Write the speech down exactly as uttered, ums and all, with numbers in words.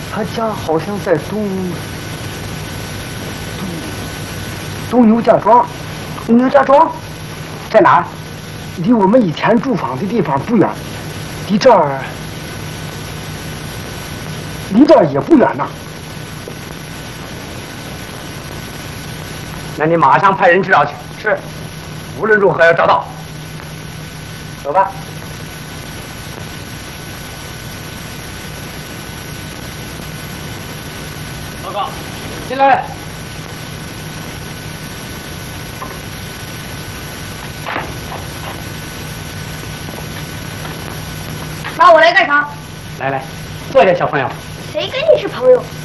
他家好像在东东东牛家庄。东牛家庄在哪儿？离我们以前住房的地方不远，离这儿离这儿也不远呐。那你马上派人去找去。是，无论如何要找到。走吧。报告，进来。 那我来干啥？ 来来，坐下，小朋友。 谁跟你是朋友？